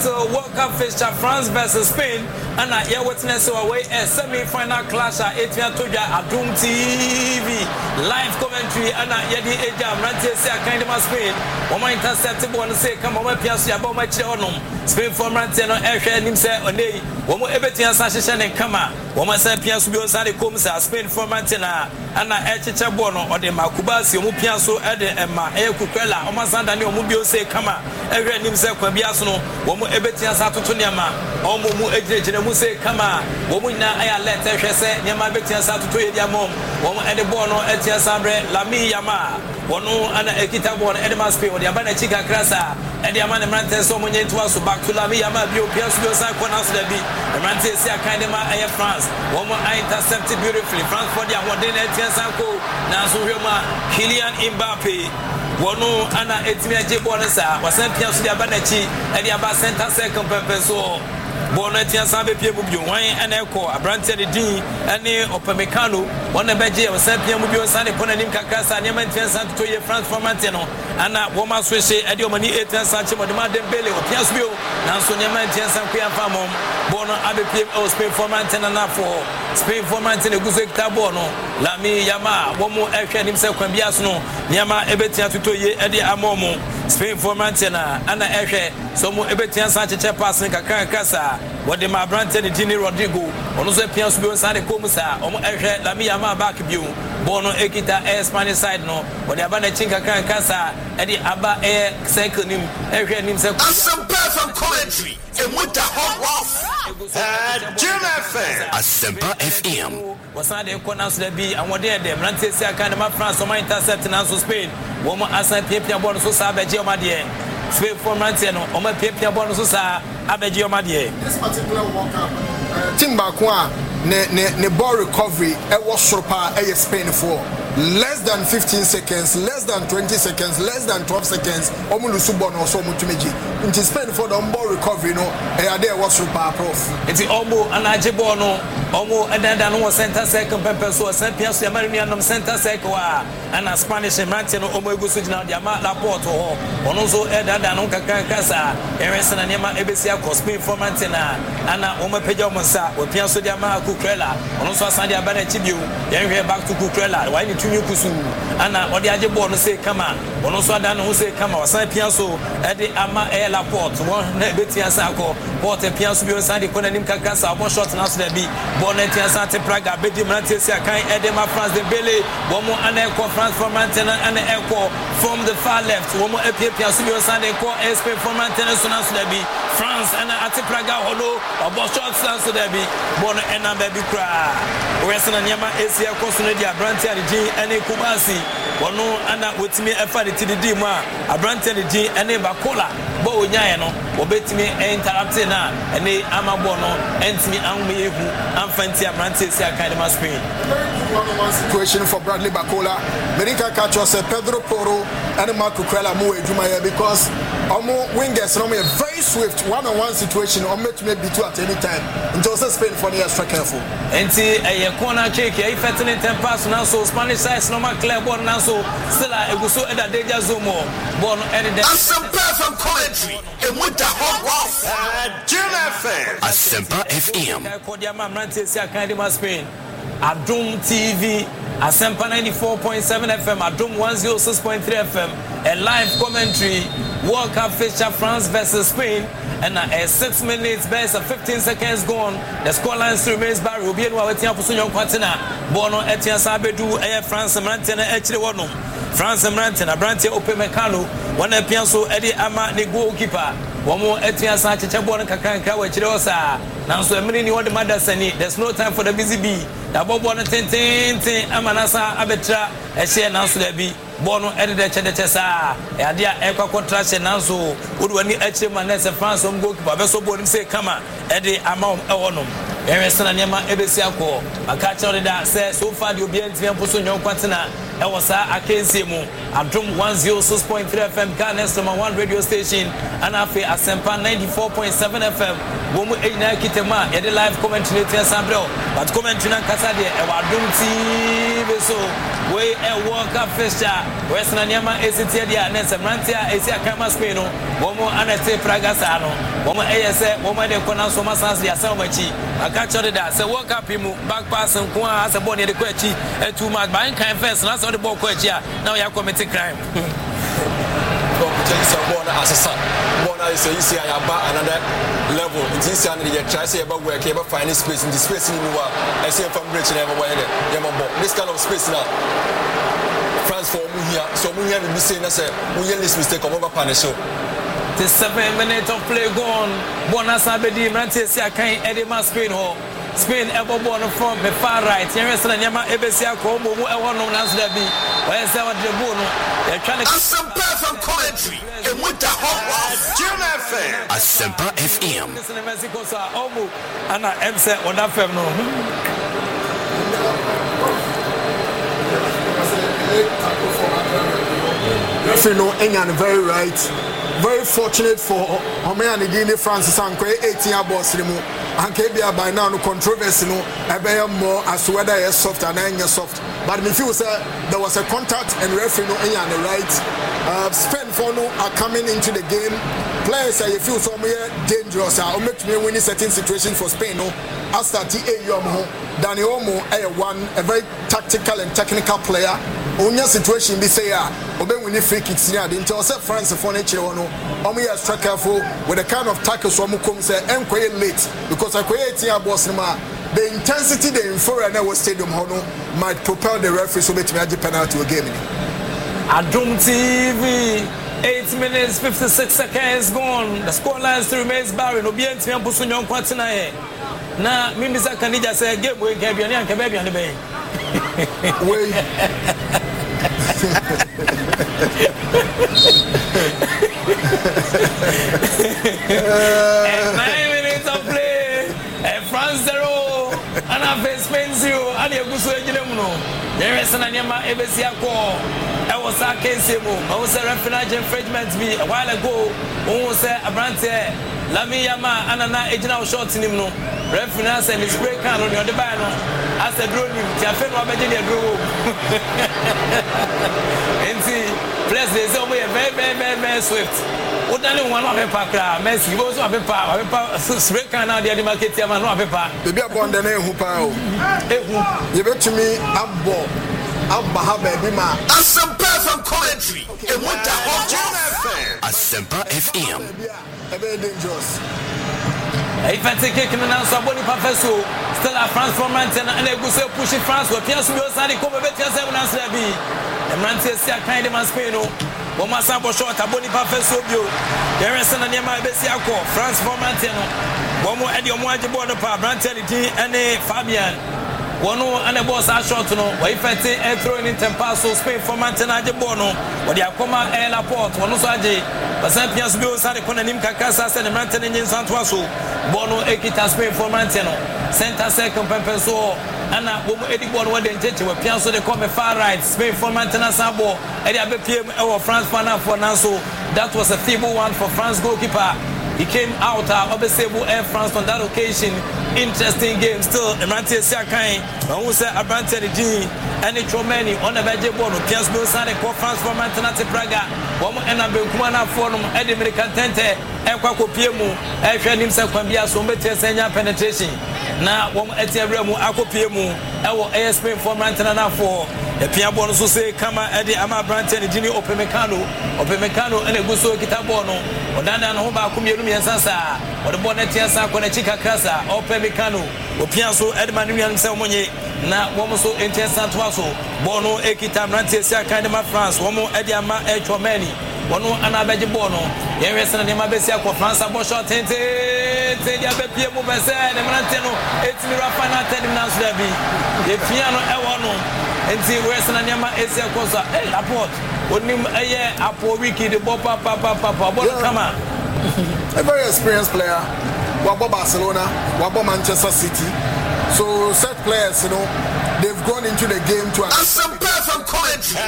World Cup fixture France versus Spain and I witness away a semi-final clash at Etienne Toja Adum TV live commentary and Yedi Ejam Rantes kind of Spain. One interceptable and say come on Piazza about my children. Spain for Ranteno Air himself on day. One more Ebetian Sasha and Kama. One more Piazza Biosani Comsa Spain for Mantena and Echicha Bono or the Makubasi Mupiaso Ede and Ma Air Kukela Omasanda Mubio say Kama. Every himself can be asno. One more Ebetian Satuniama. Omu Ejin Muse Kama. Womuna Aya let say Yama Betian Satu Yamom. One at the Bono Etian Sabre Lami Yama. One and Ekita Bon Edema Spain or the Abana Chica Crasa and the Amana Mante so many to us back to Lami Yama Bio Piasu Saconas the B. The Mante Sia Kindema Air France. One more I intercepted beautifully. France for the Awadin Etian Sanko. Nazurima Kylian Mbappe. One Anna Etimia Jebonesa was sent Piasu Abanachi and the Abba Center second Pepeso. Bonetia Sabe Piabu, wine and Echo, a branch of the D, and near Opamecano, one of Beji was sent Piamu Sani Ponanim Cacasa, Yaman Tiansan to your France for Manteno, and Woma Swiss, Adiomani, Etan Sanchez, Madame Belly, or Piasbio, Nanson Yaman Tiansan Pia Famom, Bono Abbey or Spain for Mantena for Spain for Mantena Guzek Tabono, Lami Yama, Womo Action himself can be asno, Yama Ebetia to Eddie Amomo, Spain for Mantena, Anna Eshe, Somo Ebetian Sanchez passing Cacasa. What the my brand the Gini Rodrigo, on also Pians Biosani Comusa, La Miyama back view, Bono Ekita Air Spanish side no, what the Abana Chinka Casa, Eddie Abba Air second him, himself. Some perfect commentary, and with the hot off. Jim FM. Asempa FM. Was not the Conas the B, and what they them, Rantesia kind of France, or my intercept in Anso Spain, Woman Asa Pipia Bono Sabe Geomadie. Spain for Manteno, or my Pipia Bono Sosa, Abegio Madie. This particular World Cup, Timbakwa, ne ball recovery, was Sopa, Spain for less than 15 seconds, less than 20 seconds, less than 12 seconds, Omulusubono or so Mutumeji. Into Spain for the ball recovery, no, there was Sopa Prof. It's Omo and Ajebono, Omo and then was center second pepper, so St. Pierce, the American center second, and a Spanish and Manteno, Omo Gusujna, the Amat Laporto, and also Eda Danonka Casa, Emerson and Yama Ebesia, Spain for Mantena, Anna Oma Pejomosa, or Piasso de Ama Cucrella, and also Sandia Banetibu, then we're back to Cucrella. Why did you Kusu? Anna, or the Ajabon say, come on, or also Dan who say, come on, San Piasso, at the Ama Air Laporte, one Betia Sako, Port and Piasso, Sandi Conanim Cacasa, one shot and answer the B, Bonetia Santa Praga, Betty Mantesia, Kai Edema France de Bele, one more an echo France from Mantena and an echo from the far left, one more Piasso, Sandi Co, SP from Mantena, so answer the B, France and Atipraga, Holo, or Boshot Sans de B, Bon and a baby cry. Western and Yama Asia Cosunadia, Brantia, G, and a Kumasi, one Anna with me a fatty to the Dima, a Brantia, G, and a Bacola, Bo Yano, or bet me interrupting and a Amabono, and me and Fancy Brantia, kind of Spain. One situation for Bradley Bacola, America catches Pedro Poro, and Marco Crella Moe Jumaya because Omo wingers normally a very swift one-on-one situation or met maybe two at any time. And also Spain for the extra careful. And see a corner check, a fattening 10 pass now, so Spanish size no more clear born now, so still I go so at a deja zomo, born and some perfect commentary, and with the hot off. Jim FM. Asempa FM. Kodiama Rantesia kind of Spain. Adum TV, Asempa 94.7 FM, Adum 106.3 FM, a live commentary, World Cup fixture France versus Spain, and a 6 minutes best of 15 seconds gone. The scoreline still remains by Rubian Wawetia Pusunyon Quatina, Bono Etienne Sabedu, Air France and Mantena Echewano, France and Mantena, Brantia Opemecano, one Pianso Eddie Ama, the goalkeeper. One more Etienne Sanchez Chabon Kakanka, which was now so many what the mother seni. There's no time for the busy bee. The Bobon Tintin, Amanasa, Abetra, a share now to the bee. Bono edited Chedechesa, a dear Equa contraction now so would when you actually manage a France on goalkeeper. So Bono say, come on, Eddie Amon Eonum. Eresana Nema Ebesiako, Akacha da says so far the obedient Poso Quatina, Ewasa Akensimo, Adrum 106.3 FM, Ghana's number 1 radio station, and Afe Asempa 94.7 FM, Womu Eina Kitema, Edi live commentary Sambro, but commentary Casadia, Adrum TV so way a World Cup fixture, Western Nema Esitedia, Nessa Mantia, Asia Kama Spino, Womo Anete Pragasano, Womo ASA, Womo de Conasoma Sansia Salmachi. Catch that. So walk up him back pass and Kwa as a bonnet the quechi and too much buying kind first. That's all the ball quechia. Now you are committing crime. As a son, one I say, you see, I have another level. In this year, you try to say about where came find space in the space in the world. I see from Rich and everywhere. This kind of space now. France for Muhia, so Muhia will be saying, I said, we this mistake of over punish. The 7 minutes of play gone. Bonasa Bedi, Mantesia Kain, Edema Spain Hall. Spain ever born from the far right. Yes, and Yama Ebesia Como, I want no answer there be. Where's our Jabono? They're trying to. Asempa FM commentary. And with the hot Jim FM. Asempa FM. Listen to Mexico, sir. Omu. And I am set on that film. No, England very right. Very fortunate for Homeani Guinea Francis and 18 boss remo and KBA by now no controversy no a more as to whether it's soft and soft. But if you say there was a contact and referee no England right, Spain for no are coming into the game. Players say you feel somewhere dangerous or make me win certain situation for Spain no after TA Danny Omo a very tactical and technical player. Onya situation be say obe win free kicks near the until say France for nature no omo ya strike careful with the kind of tackles omo come say enquire late because I create here boss ma the intensity the inferior na stadium hono might propel the referee so bet me agi penalty game ni Adum TV 8 minutes 56 seconds gone. The scoreline remains barren. Obient me ampusu nyon kwatina he na mimi za kanija say game we game biani anke baby ani be we 9 minutes of play. France 0 and a face Spain 0 and you go so ejinemu. There is an Nyama Ebesiako. I was a Kensimo. I was a refinage infringement be a while ago. Who say a brand Lami Yama and an ejina short in him no. Reference and his break can on the banner. As a drone, Tiafen Wabajin drone. And see, plus there's only a very swift. What only one of a packer, Messi goes of a power, spray can out the market, Yaman of a power. The beer born the name who power. You bet to me, I'm born. Abba Bima. Asempa FM commentary. And with the hot Jim FM. Asempa FM. Very dangerous. If I take it and answer Bonnie Professor, still a France from Manton and they go say pushing France with Pierce Biosani come bet yourself and answer be. The Manchester kind of Maspino. Boma Sambo short a Bonnie Professor Bio. There is an Anima Bessiaco, France from Manton. Bomo Edio Moaji Bonapa, Brantelity and Fabian. One and a boss are short no. If I take a throwing in Tempaso, Spain for Mantenaje Bono, or the Acoma Air Laporte, one Saji, but Saint Pierce Bill Sadi Konanim Kakasa and the Mantan in Santuaso, Bono Ekita Spain for Manteno, Santa Second Pempeso, Anna Bomo Eddie Bono, what they did to a Piazzo de Come far right, Spain for Mantena Sabo, Eddie Abepiem or France Fana for Naso. That was a feeble one for France goalkeeper. He came out of Obesebu Air France on that occasion. Interesting game still. Emrantie Siakain, who said Abrante G, and it's many on the vegetable. Pierce Bilsani, France for Mantanati Praga, one and a Kumana Forum, Eddie Mercantente, and Quaco Piemu, and himself can be a Sombete Senya penetration. Now, one at Remu, Ako Piemu, our ASP for Mantana for. The Piabon so say, Kama Eddie Ama Branten, Gini Opemecano, and a Guso Kitabono, or Dana Hoba Kumiri and Sasa, or the Bonetiasa Conechika Casa, or Pemecano, or Piasso Edmanian Selmoni, now one so intense Santuaso, Bono Ekita Brantesia Kandama France, one more Eddie Ama Echomeni, one more Anabaji Bono, Yeres and Yamabesia for France, Bosho Tente, Piamu Bessa, and Manteno, it's Mirafana Tedimans Debbie, the piano Ewano. And see where's an Anyama Asia Cosa, hey, Laporte, what name a year, Apo Wiki, the Bopa, Papa, come on. A very experienced player, wabo Barcelona, wabo Manchester City. So such players, you know, they've gone into the game to Asempa from commentary.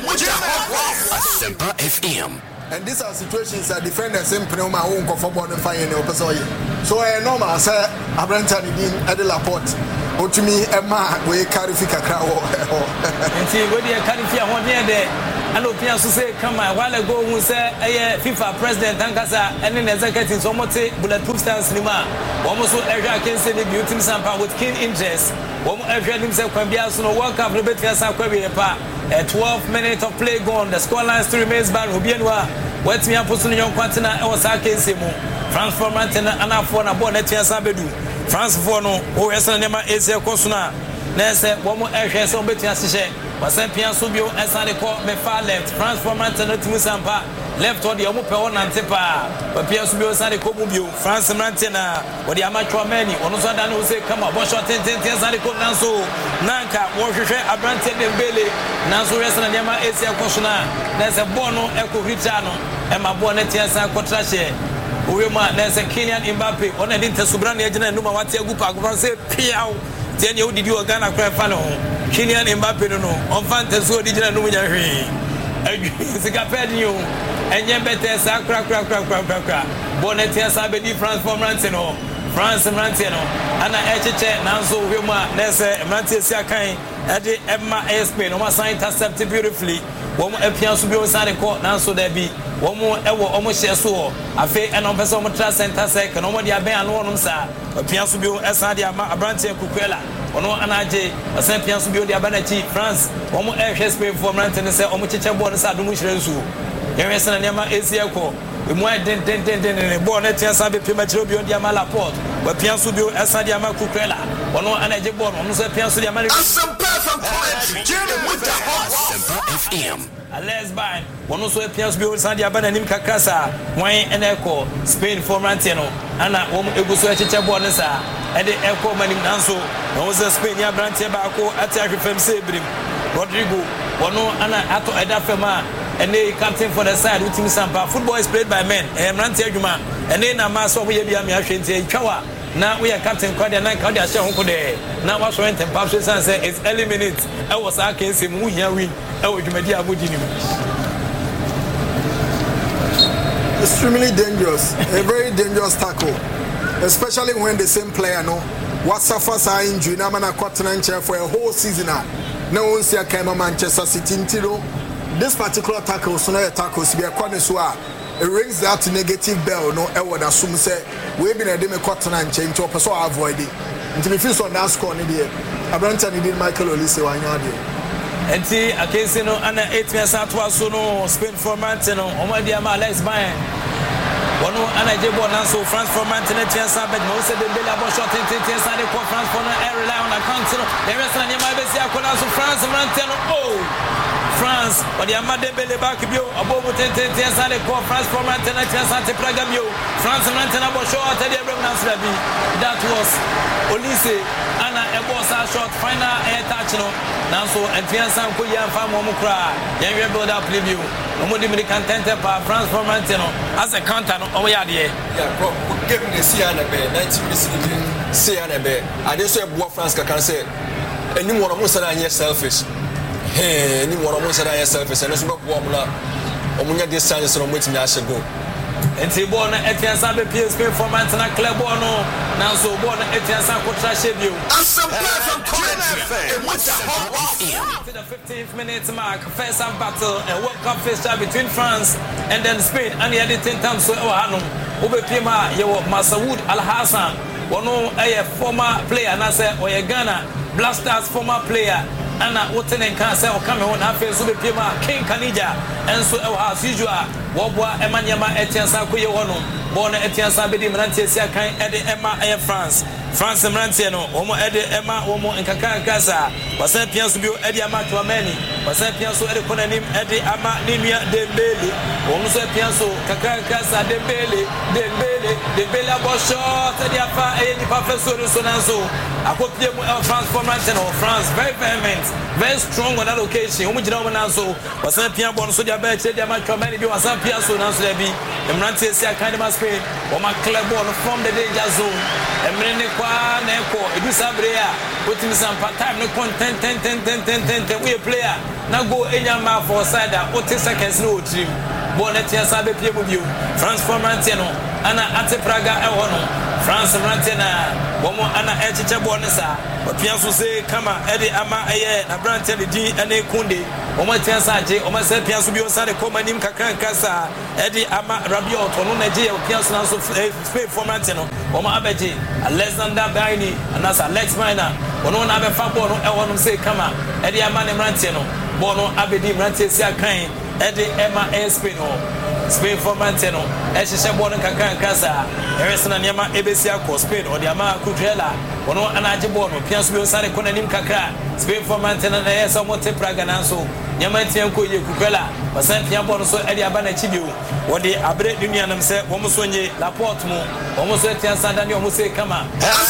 Asempa FM. And these are situations that defenders in Pneuma own comfortable and fine in the opposite. So I normal say Abrantani at the Laporte. Or to me, Emma, we carry Fika crowd. And see, what you carry here one year there. I know Pierre to say, come a while ago, who said, FIFA president, Tankasa, and then executive Somote, bulletproof style cinema. Almost every can say the beauty sample with keen interest. One every himself can be also World Cup, Robert Fiasa, a 12 minutes of play gone. The scoreline still remains by Rubienwa. What's me up on young Quantina, I was Akesimu. France for Mantina, and up for a bonnet Sabedu. France for no, who has a name Asia Cosuna. Nese, one more air so between Assishe. Was Pian Subio and Sunday call me far left. France for Mantina to Musampa. Left on the Omupe and Tepa. But Pian Subio Sunday Cobubio. France Mantina, or the amateur many. On the Sunday who say, come on, wash out 10 Sunday call Nanso. Nanka, Warsha, Abrante Dembele. Nanso Rest and Yama Asia Cosuna. There's a Bono, Echo Richano, and my bonnet Tiasa Cotrashe. Uyuma nese Kylian Mbappe ona dinta subrani agina numa wate agupa agufan se piao tiani odi di Ghana kra fa no Kylian Mbappe no on fante so odi gina numa nya hwe sika pedi yo enye bete sa kra bonnet ya sa be di France for Mranti no France Mranti no ana echeche nanso uyuma nese Mranti sia kan ede Emma Spain no ma sign intercept beautifully wo mo apia so bi o sare ko nanso da bi womo ewo omo hye so afi eno pese omo tra center sec no mo dia ben anu onum sa apia so bi o esa dia ma abrante kukwela ono anaje esa apia so bi o dia banachi France womo ehwe Spain for Mranti ne se omo cheche ball sa dumu hire nsu yewe se na nema esia ko emu den ne ball na tia sa be pema chiro bi o dia ma Laporte apia so bi o esa dia ma kukwela ono anaje ball ono se apia so dia ma Asempa from commentary. Asempa FM. Lesbian, one also appears to be Sandia Bananim Kakasa, wine and echo, Spain for Mantino, Anna, Ebuso Bonesa, and the echo Manim Nanso, Rosa Spain, Brante Baco, attack from Sabrim, Rodrigo, Bono, Anna, Ato Edafema, and they captain for the side with Team Sampa. Football is played by men, and Rante Juma, and then a mass of Yabiami Kawa. Now we are Captain Claudia Nine Claudia Shahunde. Now what's went and Patrick and say it's early minutes. I was against him, we win. Extremely dangerous, a very dangerous tackle, especially when the same player what suffers our injury. Now, man, a quarter chair for a whole season. No one see a Kema Manchester City. This particular tackle, so now tackles be a corner so it rings that negative bell. No, I would assume say we've been a demi quarter and change to so avoid it. Until if you saw that score, Abrante did Michael Olise one yard. And see, I can see no under 8 years out was no Spain for Mantino, Omadiama Alex Bayan. One and I did one answer France for Mantino, but most of the Bella shot in France for no air rely on a council. There is an Yamabesia France Mantino. Oh, France, but the Amade Belle Bakio, above 10 France for Mantino, Pragamio, France Mantino, short at the Nabi. That was Olise, Anna Ebosa shot, final air touch. Nanso Etiensan ko ya fa mo mukra ya we build up review no di American tenter pa France for Mantino as a counter no o ya de yeah give me see na be 90 minutes see na be ade so e bo France ka kan say eni mo no mo say na selfish eni mo no mo say na selfish ene so bo mo na o mo nya distance no mo timi a go enti bo na Etiensan be PSP for Mantino club no nanso bo na Etiensan ko tra shebio to the 15th minute mark, first half battle, a World Cup fixture between France and then Spain. And the editing time so Hanum, Ube Pima, Masawood Al Hassan, one a former player, and I said, or Ghana Blasters former player, and Woten and Cancer or Cameroon, I feel Ube Pima, King Kanija, and so as usual, Wabwa Emmanuel Etienne Sakuya Wano, born Etienne Sabedi Mrantia Kan, Eddie Emma Air France. France mrantie no wɔn ɛde ɛma wɔn nkaka sa wasan pia so bio ɛde ama Tchouameni wasan pia so ɛde kɔnanim ɛde ama Nenua Dembele wɔn so pia so kaka sa Dembele abɔ shot ɛde afa ɛyɛ nipa fɛ so nanso akɔpie mu France for mrantie no France very vehement very strong on that occasion wɔn gyina wɔn nanso wasan pia bɔ no so de aba ɛkyɛ de ama Tchouameni bi wasan pia so nanso de bi mrantie si akande ma Spain wɔn clear ball from the danger zone emre ne kwa na ekɔ edusa brea wetin some time no content we player na go enya ma for side a 40 seconds no trim ball na tia sa be pie mu bio France for Mrantie no ana ate Praga e ho no France Mrantie na bomo ana echiche ball ne sa opia so se kama e de ama eye na Mrantie de din ene kunde bomo tia sa je o ma se pia so bio sa de komanim kakranka sa e de ama Rabiot ono na je opia so na so Spain for Mrantie no bomo abeje Alexander Baini and as Alex Miner ono na be fa ball no e ho no se kama e de ama ne Mrantie no ball no abedi Mrantie si akan e de ema Spain no Spain for Mrantie no e hyehyɛ ball no kakranka sa eresna niama ebesi akɔ Spain o de ama Cucurella ono anaje ball no pia so bi osare kɔ nanim kakra Spain for Mrantie no na yesa mo te Praga na so niama tian kɔ ye Cucurella basan pia ball no so e de aba na chibio wo de abre dunuanam sɛ wo mo so nye Laporte mo wo mo so tian sa dani wo mo se kama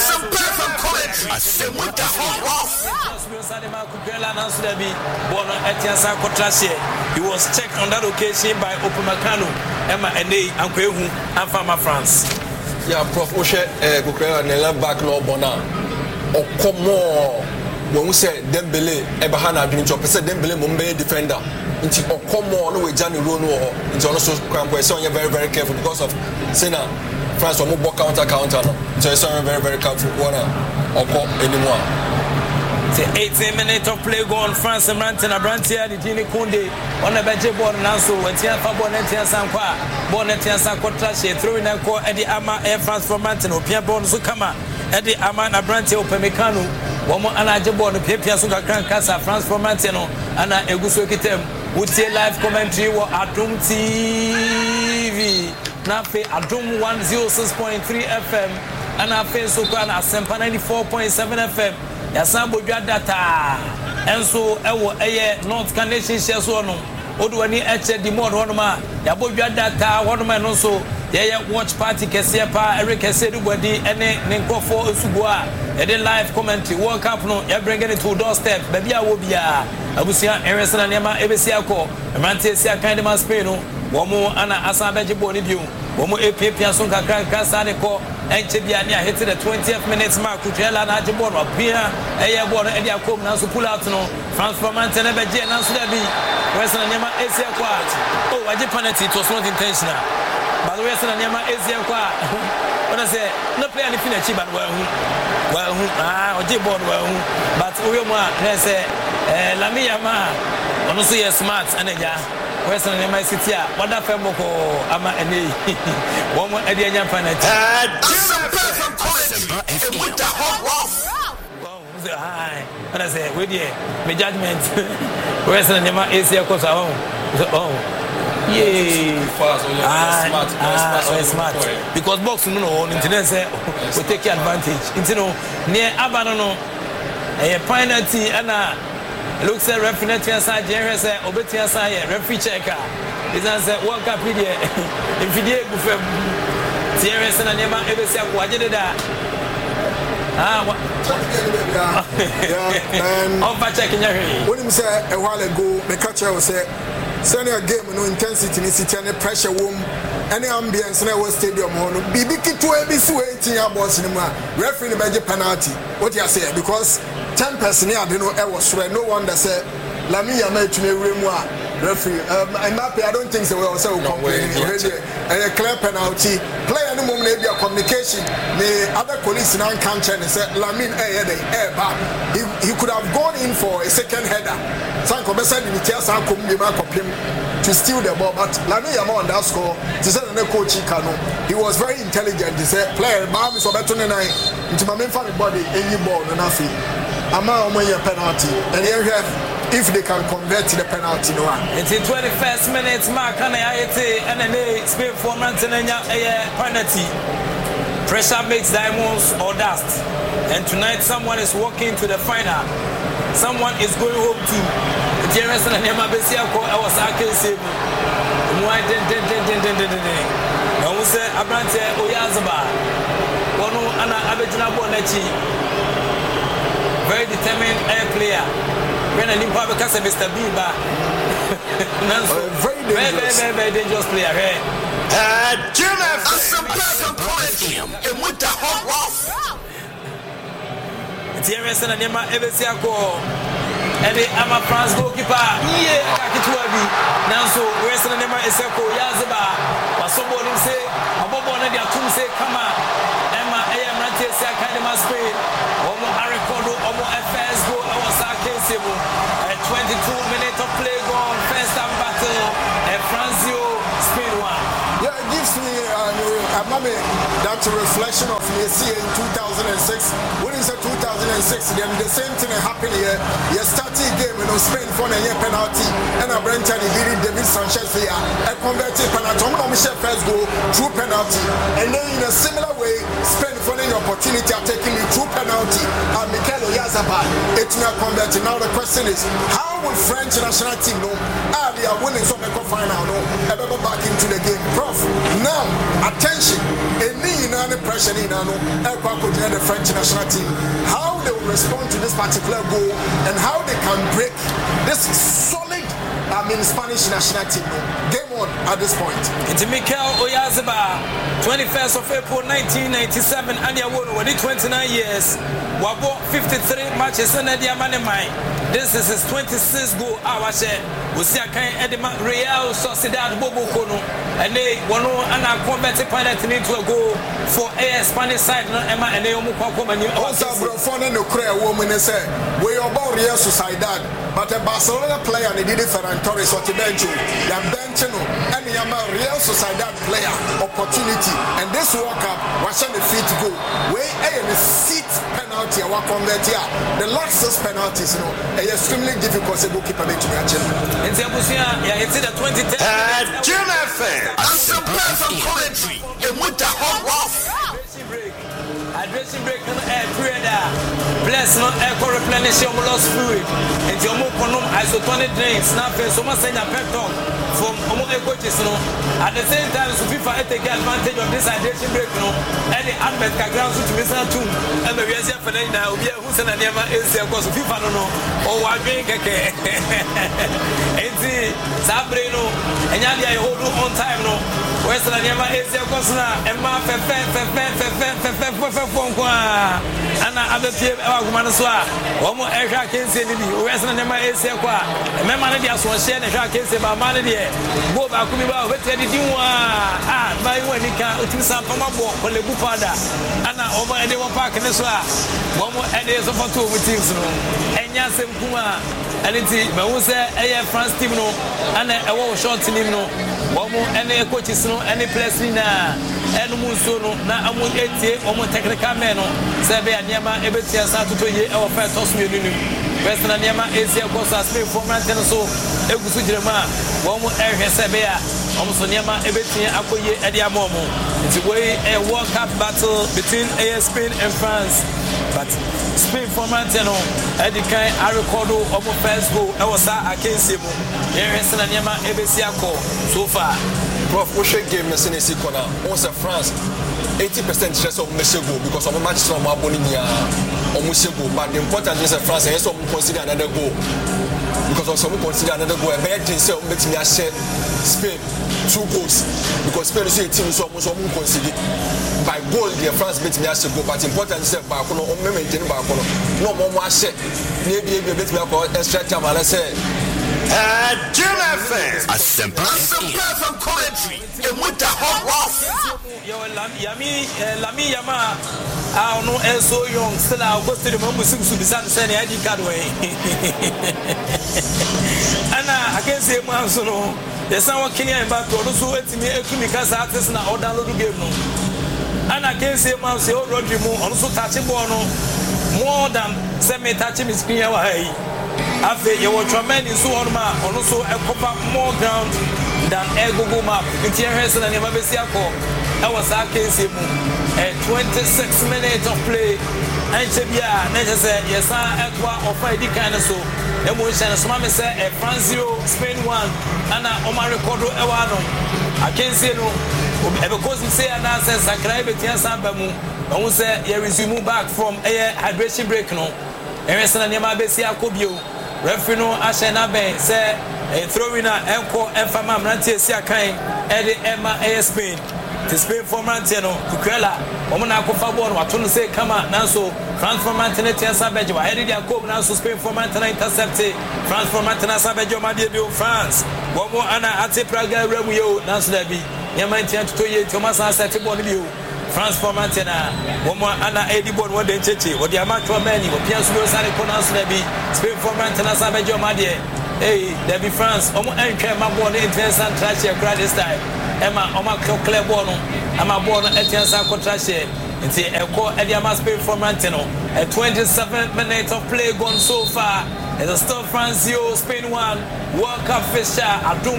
he was checked on that occasion by Upamecano Emma Ene Ankwehu and Farmer France. Yeah, Prof. Oshe Cucurella and left back no bona. O komo when we say Dembele Ebahana Green Chop said Dembele Mumbai defender. Into o komo no we Johnny Rono into also Crampo so you're very very careful because of Sena France will move counter no. So it's very careful one or anymore. 18 minutes of play go on France and Mrantie the Gini Kunde on the bench board now so when Tia Fabo Netia Sankwa Bonetia Sankotrashi throwing a call Eddie Ama Air France from Mrantie Pia Bon Sukama Eddie Ama na Mrantie Upamecano Womo Anaje Bon Pia Suka Casa France from Mrantie Ana Eguso Kitem would say live commentary or Adum TV Nafe Adum 106.3 FM and Afe Sukana Sempa 94.7 FM Yasan bodwa data enso ewo eye North Carnation share so no odo ani eche di mod hono ma ya bodwa data hono ma no so ye watch party kese pa Eric kese du body ene ne nkofo osugo a ye de live commentary World Cup no ye bring it to doorstep baby a wo bia abusia eresana nema ebesi akọ Mrantie si akande ma Spain no womo ana asa beje boni bio womo epia so kakra sa ne ko enche bia ne hit the 20th minutes mark Cucurella na ajibon apia eye ball e dia kom na so pull out no France for Mrantie na beje na so da bi wesana nema esi akọ oh waje penalty it was not intentional but wesana nema esi akọ ona say no player ni finish but well oje ball well but oyo mo a say Lamine Yamal ono so yes smart anaja Western in my city, what a famoko ama ene. Woman at the young planet. And I say, with ye, my judgment. Western in my Asia course. Oh, yay, smart. Because boxing, no, on internet will take advantage. Into near Abanono, a penalty and looks at referee inside Jerry said Obetia say referee checker is answer World Cup video in video buffet Jerry said na nema ebesi akwaje da over checking your when him say a while ago me catch you say senior game no intensity ni city and pressure wom any ambience na was stadium hono bibi kitu ebisi waiting about cinema referee ni beje penalty what you say because 10 person here they know I was sure no one that said Lamine Yamal to me referee Mbappe I don't think so we also complain a clear penalty player no moment be a communication the other colleagues now can check and say Lamine he could have gone in for a second header Sanko said in the chance come be back up him to steal the ball but Lamine Yamal on that score to say the coach he was very intelligent he said player Mami so better than I into my main family body any ball no nothing Ama omoye penalty and if they can convert the penalty no one. It's in 21st minutes mark and I and then Spain for Mrantie penalty. Pressure makes diamonds or dust. And tonight someone is walking to the final. Someone is going home to Jerez and Nema Besiako. I was saying, why I was say Abrante Oyazaba. One Anna Abedina Bonechi. Very determined air player. When I didn't because of Mr. Bieber. Very dangerous player. Jim and with the hot rough. Jerez and Nema Ebesiako. And I'm a France goalkeeper. Yeah, Kakituabi. Now, so where's the name of Eseko Yazaba? But somebody say, Abobo Nadia Tum say, come on. Emma AM Rante say, I can't even speak. Omo Arekodo, Omo FS go, I was Akesibu. 22 minutes of play gone. First time battle. And Franzio speed one. Yeah, it gives me that reflection of Messi in 2006. When is it 2006? Then the same thing happened here. You started game in Spain for a year penalty, and a Brenton did David Sanchez here. A converted penalty. Michel first goal through penalty, and then in a similar way, Spain for an opportunity of taking it through penalty. And Mikel Oyarzabal, it's not converted. Now the question is, how will French national team know? They are winning some final, no, ever back into the game, Prof. Now, attention, any pressure in the French national team, how they will respond to this particular goal and how they can break this solid, Spanish national team. Game on at this point. It's Mikel Oyarzabal, 21st of April 1997, and you won when 29 years. Wabo 53 matches in the Diamante. This is his 26th goal. Our share. We see a kind of Real Sociedad Bobo Kono, and they want to convert a pilot into a goal for a Spanish side. Emma and Naomi Kwakoma. Also, Brofone no Korea woman say we are about Real Sociedad, but a Barcelona player and they did it for Torres or Tibencho. They benching and they are Real Sociedad player opportunity, and this World Cup was on the feet go. We a seat penalty. Our convert here. The last 6 penalties, extremely difficult to keep a bit to match. In Zabusia, it's in the 2010. Jim FM. Some perfect commentary. And with the hot rough. Dressing break on air prayer. Bless not air for replenishing your lost fluid. And your more conum isotonic drinks. Now, so much saying a pep talk from Omo coaches. At the same time, so FIFA take advantage of this hydration break. Any admit grounds to listen to. And the reason for now, we are who's an anima is of course FIFA no. Oh, I drink a cake. It's Sabrino. And Yadia hold on time. No. Where's the anima is of course now. And my Anna Abel Manaswa, one more air can say, where's the name is Sequa? Remember, just one share the shark can say about money. Go back to me about what did you want? By when you can't do some from a book for the Bupada. Anna over anyone park in the swap. One more ideas of 2 with things. And Yasim Kuma, and it's a France team, and a war short team, one more any coaches, any place in Musono, now I'm with 80 or technical men. Sabia Niama, Ebetia Saturday, our first house meeting. Western Niama, Asia Costa, Spain for Mantenaso, Egusujama, one more area Sabia, almost Niama, Ebetia, Apoye, Edia Momo. It's a way a World Cup battle between Spain and France. But Spain for Manteno, Edikai, Aricodo, Omo first goal, I was a case him. Here is Niama, Ebetia so far. Prof, we should give Messi Sikona. Once France, 80% chance of Messi goal because of a match from Aboninia or Messi goal. But the important is that France has some consider another goal because of some consider another goal. Bad thing say makes me share Spain 2 goals because Spain is a team so much consider by goal. The France makes me share goal, but important is that Bakono or maintain Bakono. No more share. Maybe a bit more extra time. I say. Jim FM. A simple from commentary. And with the hot rough. Lami Yama. I don't know, so young. Still, I'll go to the moment to be sent ID card way. Anna, I can't say Mansono. There's someone Kenya back to also wait to me because artists now or download the game. Anna can't say Manso, Rodri also touching more than 7 touching his screen away. After you were tremendous, so on also a copper more ground than a Google map. In Tierra and Yamabesiako. I was against him. 26 minutes of play. And Chebia, necessary, yes, I offer the kind of so. Emotion, as Mamma said, France 0, Spain 1, and Omar Ricardo Ewano. I can't say no. Because you say an answer, Sakraibe Tiasabamu, and we say, you resume back from a hydration break. No, Emerson and Yamabesia Kobio, Refino Ashanabe, say, a throwing Enco and Fama Rantia Siakai, Eddie Emma A. Spain. To Spain for Manteno, Kukrela, Omonako Fabon, what to say, come out, Nanso, France for Mantena Sabejo, I had Jacob, Nanso, Spain for Mantena intercepted, France for Mantena Sabejo, Madio, France, one more Anna Ate Praga, Remio, Nanso Debbie, Yamantian to you, Thomas Asatibonio, France for Mantena, one more Anna Edibon, what they chechi, what the Amateur Many, what Piers Rosari Conas Debbie, Spain for Mantena Sabejo, Madie, hey, Debbie France, Omo and Mabon, intense and trashy a crowd this time. Emma Oma Clear Bono, Emma Bono, Etiensa Contrache, and say a call Ediama Spain for Manteno. A 27 minutes of play gone so far. It's a still France 0, Spain 1, World Cup Fisher, Adum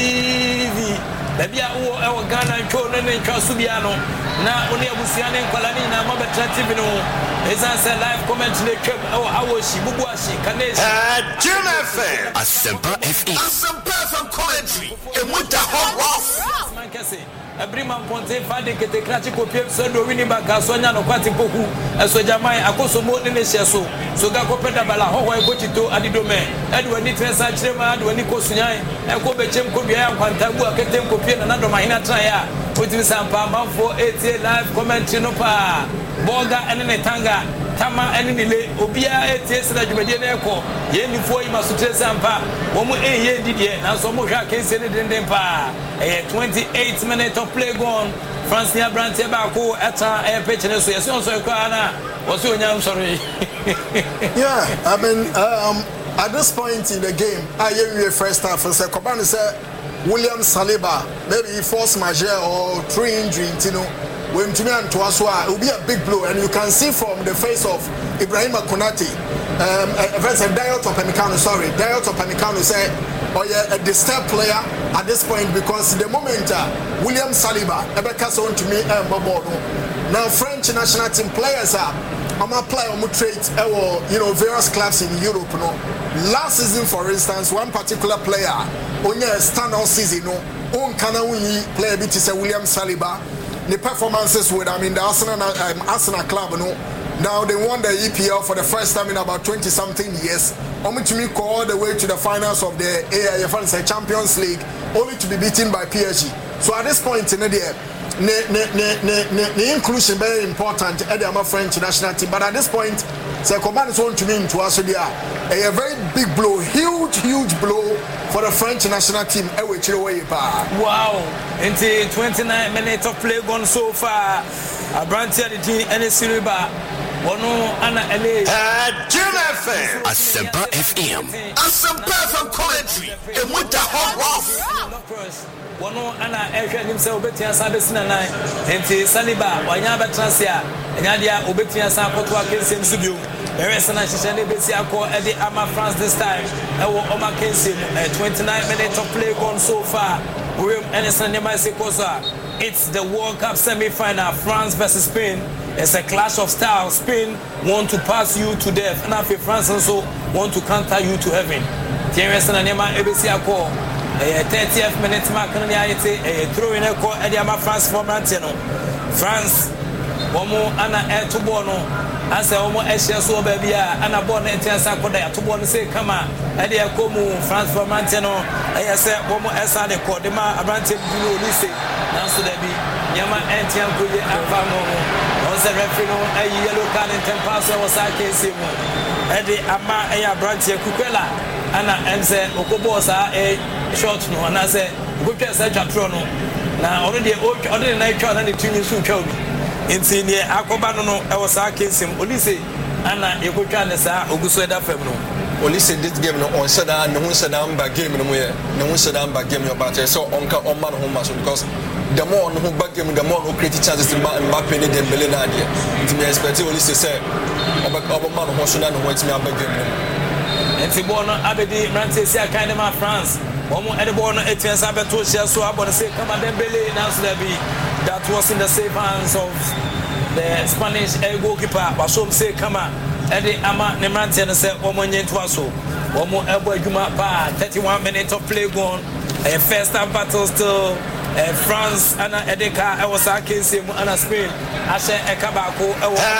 TV. Maybe I will Ghana and Conan and Casubiano. Now only a Busian and Colanina, Mabatra Tibino. As I said, live comment to the club. Oh, how was she? Bubuashi, Kanesh. Jim FM. Asempa FM. Asempa FM commentary. And with the hot rough. Every man ponte fade que te crache copie so do wini ba ga so nya no kwati poku eso jamai akoso mo ne hyeso so ga kopeda bala ho ho ekotito adidome edwani trensa chirema adwani kosunyan eko bechem ko bia kwanta bu aketem kopie na do mahina tran ya otimi sampa manfo 88 live commentary no pa boga ene ne tanga tama ene ne le obia 88 na dwumade na eko ye nifo yi masotre sampa wo mu ye didie na so mo hwa kense ne denden pa 28 minutes of play gone. France near Branty Baku at a pitch and so yes, also was you sorry. Yeah, I mean, at this point in the game, I hear you first half and say, Kobani said, William Saliba, maybe force majeure or through injury, you know, when to me and to us, it will be a big blow. And you can see from the face of Ibrahima Konate, Diot of Pemicano said, or a disturbed player at this point because the moment William Saliba ever on to me and Bobodo. Now French national team players are I'm a player on trade various clubs in Europe. No, last season for instance, one particular player on a standout season, on Kanawini player bit is William Saliba. The performances with the Arsenal club, now they won the EPL for the first time in about 20-something years. Only to me go all the way to the finals of the AIF Champions League, only to be beaten by PSG. So at this point in the day, the inclusion very important at the French national team. But at this point, the command is on to me to us. A very big blow, huge blow for the French national team. Wow! Into 29 minutes of play gone so far. A branch at the team and a Siriba. Wono ana ele Jim FM Asempa FM Asempa FM commentary and with the hot rough wono ana ehwe nim se obetia sa besina nan enti Saliba wanya betransia enya dia obetia sa akoto akensem subio eresa na hyehyɛ ne besi akɔ ede ama France this time ewo oma kensem 29 minutes of play gone so far we Anderson Nemase Kosa. It's the World Cup semi-final, France versus Spain. It's a clash of styles. Spain want to pass you to death, and after France also want to counter you to heaven. Anderson Nemase ABC akɔ 30th minute mark na yɛte throw in a call Ediama France for Manteno. France womo ana to ball no asa womo ehye so baby ana ball na etiansa koda to ball no say kama ade akomu France for Manteno say womo esa de call de ma Abrante Bruno Lise na so da bi nyama entian ko ye afa mo on se referee no yellow card in tempas was akesi mo ade ama Abrante Kukwela ana ense okobo sa short no ana se gotwa sa twatro no na already na twa na ne tumi so twa bi enti ne akoba no e was akensem Olise ana ekotwa ne sa oguso eda fam no Olise this game no on said that no said amba game no ye no said amba game yo but so onka on man ho maso because the more no back game the more no create chances to Mbappe ne Dembele na ade enti me expect Olise say oba man ho so na no want me amba game no enti ball no abedi Manchester kind of France Omo ede ball no etiensa beto hia so abon say kama Dembele na so da bi that was in the safe hands of the Spanish goalkeeper. Wasom say kama Eddie Ama Nemante and said Omonye Twaso. Omo Ebo Juma pa 31 minutes of play gone. A first half battle still. France and Edeka, I was a case in Spain. I said Ekabako,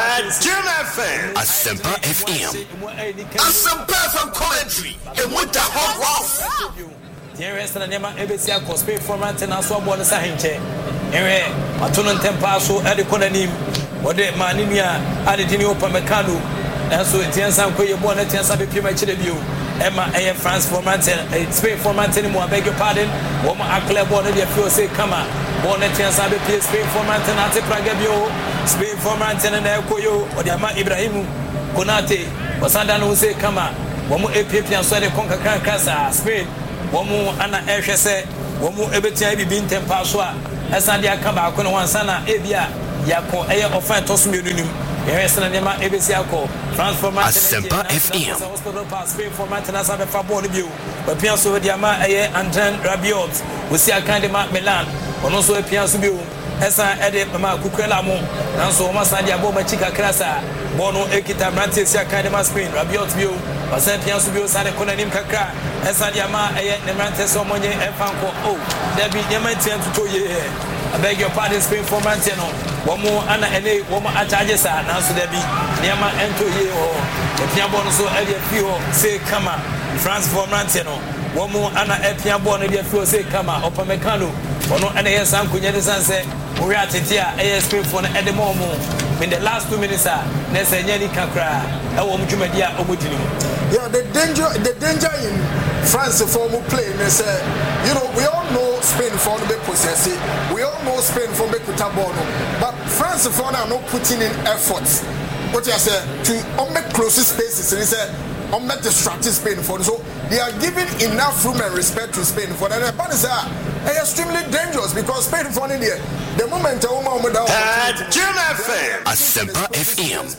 Asempa FM. Asempa from Coventry. And with the hot rough. The rest of the name of ABC Cosplay format and also born as a hinche. Ere, Matunan Tempaso, Ediconanim, or the Manimia, Aditino Pamecano, and so it turns out you born at Tensabi Pimachi debut. Emma A. France format and Spain format anymore. I beg your pardon. Woman Akle born at your few say, come on. Born at Tensabi Spain format and Ante Pragabio, Spain format and Elkoyo, or the Ama Ibrahim Konate, Wasanda no say, come on. Womu APP and Swede Conca Casa, Spain. Womu Anna Eshese, Womu Ebetia Bin Tempaswa, Esandia Kaba, Konawansana, Ebia, Yako, Aya of Fantosum. Yes, and Nema ABC France for Asempa FM. Spain for maintenance of a fabon view. But Pianso Diama Anton Rabiot, we see a kind of Milan, or also a Pianso view. Esa Edit Mama Kukelamo, and so Masadia Boma Chica Crasa, Bono Ekita Brantis, a kind of Spain, Rabiot view, but Saint Pianso view, Sana Konanim Kaka, Esa Diama, Nemantes Omonie, and Fanco. Oh, there be Yamantian to 2 years. I beg your pardon, Spain for Manteno. One more Anna and a woman at charges are now so there be Niama and 2 years or the Piabon so Elia Fio say Kama, France for Manteno. One more Anna and Piabon Elia Fio say Kama, Opamecano, or no any San Cunyasan say, we are Titia, ASP for at the moment. In the last 2 minutes, Nessa Yanni Kakra, I want Jumedia Obutini. Yeah, the danger in France for more play, they say, you know, we all know Spain for the possessive, we all know Spain for the Cutabono, but France for now not putting in efforts. What you say to make closest spaces, and he said, on make distracting Spain for so they are giving enough room and respect to Spain for that. But it's extremely dangerous because Spain for India, the moment a woman without Asempa FM.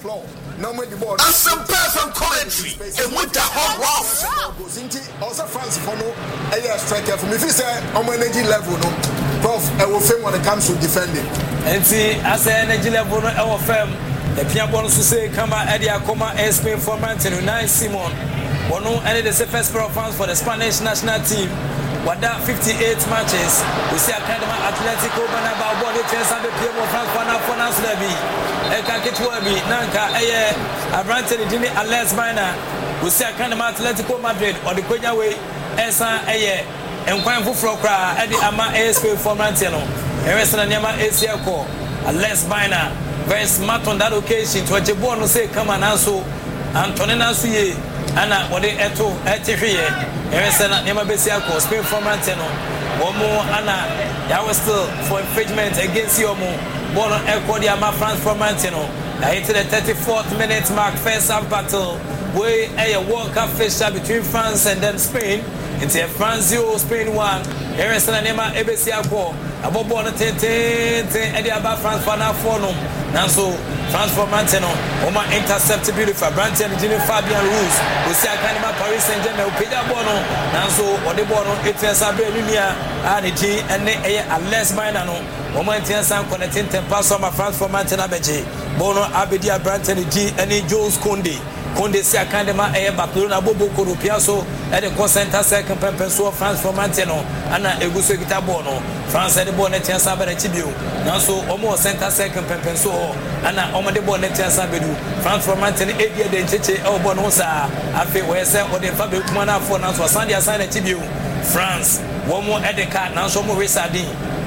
Asempa from Coventry and with the hot rough. Also France for no a striker from if you say on energy level no prof I will fail when it comes to defending. And see as an energy level our firm the Piabon to say come Edia Coma Spain for Manton Nice Simon. One no any the first pair of fans for the Spanish national team. What that 58 matches, we see a kind of Atletico Banaba body chance and the Piemo France for us Levy. Eka Kitwabi, Nanka, a Branton Dini, a less minor. We see a kind of Atletico Madrid or the Quenya way, Esa, and Quang Fufrokra, Eddie Ama ASP for Manteno, Eresan Yama Asiaco, a less minor, very smart on that occasion to a Jabon say, come on, also, Antonina Suye, Anna, what they eto, Etirie. Eresana Nema Besiako, Spain for Manteno. One more Anna, that was still for infringement against Yomo. Bono Equadiama France for Manteno. I hit the 34th minute mark, first half battle. Where a World Cup fixture between France and then Spain. Into France 0, Spain 1. Eresana Nema Ebesiako. About Bono Tete, Eddie Abba France for now for no. Nanso France for Manteno. Oma intercepted beautiful. Branton Jimmy Fabian Ruiz. We see a kind of Paris Saint-Germain. Peja Bono. Nanso Odebono. It's a Sabelunia. And it and a less minor. Oma Tiansan connecting Tempaso. France for Mantena Beche. Bono Abedia Branton G. And Jules Conde. Conde see a kind of Barcelona Bobo Piasso. And the Concenta second Pempenso. France for Manteno. Anna Eguso Gitabono. France and the Bonnet Tiansa Benechibu. Nanso almost center second Pempenso. Anna Omade Bonnet Tiansabedu. France for Manteno 8 years de Cheche El Bonosa. Afe Wese or the Fabio Kumana for Nanso Sandia Sign Tibu. France. One more Edeka, Nanso Morisadi.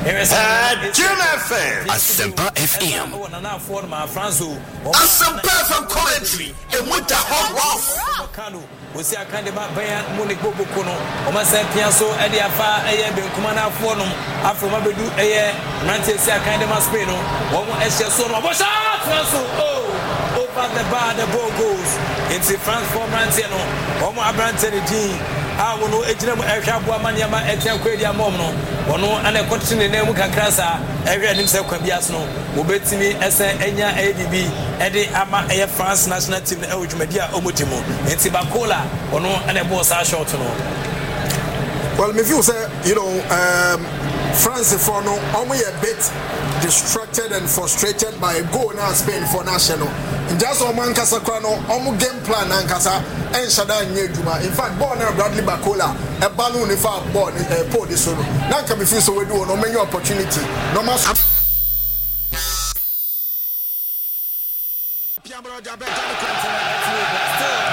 Asempa FM. Asempa from Coventry and with the hot rough. We see a kind of Bayan Munich Bobukono, Omasa Piasso, Ediafa, Ben Kumana Fornum, after Mabedu, Manchester kind of Maspino, one more Esha Son of over the bar, the ball goes into France for Manteno, one more Branton G. I will know Ejim Airshab Manyama Etiam Quadia Mono, one and a continue name Kakrasa, every himself can be asno, Ubetimi, Enya ABB, Eddie Ama Air France national team, Elj Media Omutimo, and Tibacola, or no, and a boss are short to know. Well, if you say, you know, France for no, only a bit, distracted and frustrated by a goal now Spain for national. And just Oman Casacrino, game plan and Casa and Shadan Yeduma. In fact, born Bradley Bacola, a balloon if I born a port this solo. Now can be free so we do no many opportunity. No more. Still